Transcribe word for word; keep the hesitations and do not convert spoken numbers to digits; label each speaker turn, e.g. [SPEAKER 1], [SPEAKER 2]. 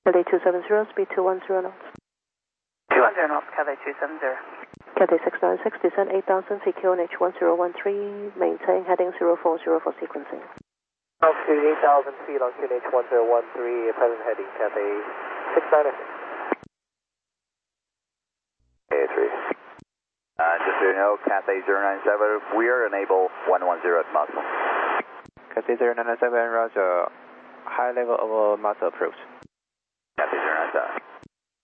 [SPEAKER 1] Cathay two seven zero, speed two one zero knots.
[SPEAKER 2] two one zero knots, Cathay two seven zero.
[SPEAKER 1] Cathay six nine six, descend eight thousand feet, Q N H one zero one three, maintain heading zero four zero for sequencing.
[SPEAKER 3] Altitude eight thousand feet on Q N H one zero one three, present heading Cathay six nine six.
[SPEAKER 4] Cathay three. Uh, just so you know, Cathay zero nine seven, we are enable one one zero at Muscle.
[SPEAKER 5] Cathay zero nine seven, roger. High level of muscle approach.
[SPEAKER 4] Cathay zero nine seven.